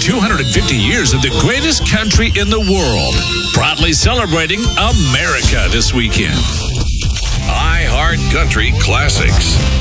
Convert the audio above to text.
250 years of the greatest country in the world. Proudly celebrating America this weekend. iHeart Country Classics.